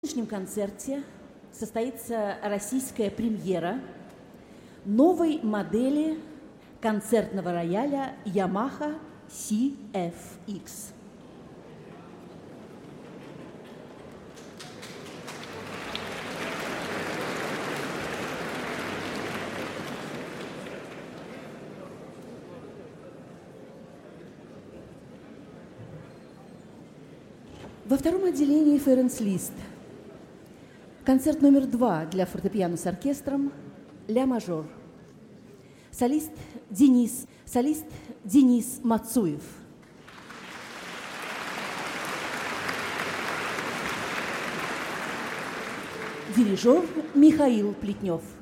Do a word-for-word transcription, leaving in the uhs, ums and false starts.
В сегодняшнем концерте состоится российская премьера новой модели концертного рояля Yamaha си эф икс. Во втором отделении Ференц Лист. Концерт номер два для фортепиано с оркестром «Ля мажор». Солист Денис, солист Денис Мацуев. Дирижер Михаил Плетнев.